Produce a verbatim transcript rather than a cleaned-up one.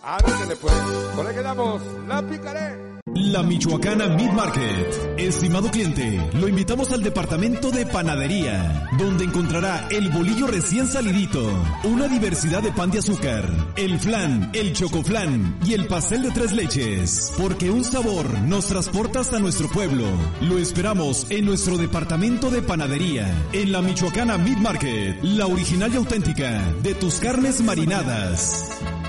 Ándale pues, con le quedamos, la picaré. La Michoacana Meat Market. Estimado cliente, lo invitamos al departamento de panadería, donde encontrará el bolillo recién salidito, una diversidad de pan de azúcar, el flan, el chocoflan y el pastel de tres leches, porque un sabor nos transporta hasta nuestro pueblo. Lo esperamos en nuestro departamento de panadería, en la Michoacana Meat Market, la original y auténtica de tus carnes marinadas.